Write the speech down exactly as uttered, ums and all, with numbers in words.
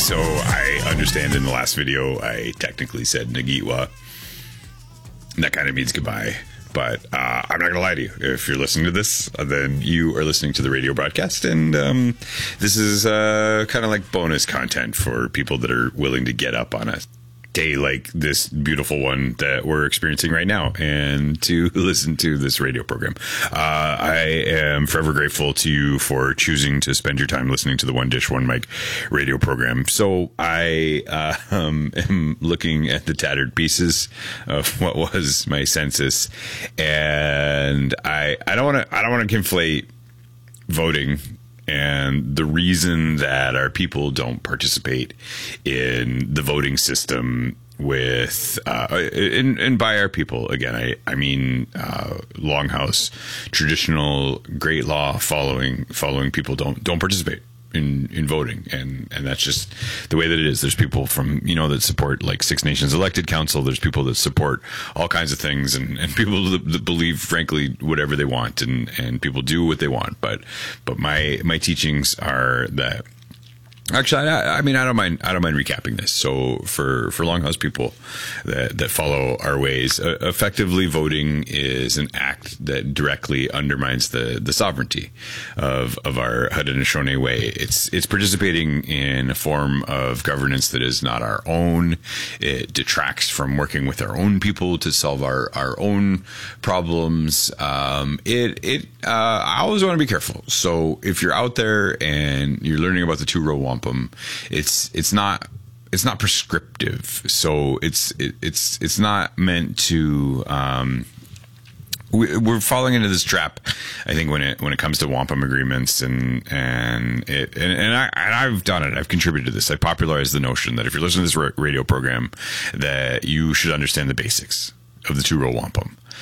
So I understand in the last video I technically said Nagitwa. That kind of means goodbye. But uh, I'm not going to lie to you. If you're listening to this, then you are listening to the radio broadcast. And um, this is uh, kind of like bonus content for people that are willing to get up on a day like this beautiful one that we're experiencing right now and to listen to this radio program. Uh, I am forever grateful to you for choosing to spend your time listening to the One Dish, One Mic radio program. So I uh, um, am looking at the tattered pieces of what was my census, and I I don't want to I don't want to conflate voting and the reason that our people don't participate in the voting system with, uh, and, and by our people, again, I, I mean, uh, Longhouse, traditional great law following, following people don't, don't participate in, in voting. And, and that's just the way that it is. There's people from, you know, that support like Six Nations Elected Council. There's people that support all kinds of things, and, and people that, that believe, frankly, whatever they want, and, and people do what they want. But, but my, my teachings are that, actually, I, I mean, I don't mind. I don't mind recapping this. So, for for Longhouse people that that follow our ways, uh, effectively voting is an act that directly undermines the the sovereignty of of our Haudenosaunee way. It's it's participating in a form of governance that is not our own. It detracts from working with our own people to solve our our own problems. Um, it it. Uh, I always want to be careful. So, if you're out there and you're learning about the two row wampum, it's it's not it's not prescriptive. So it's it, it's it's not meant to. Um, we, we're falling into this trap, I think, when it when it comes to wampum agreements, and and it and, and I and I've done it. I've contributed to this. I popularized the notion that if you're listening to this radio program, that you should understand the basics of the two row wampum.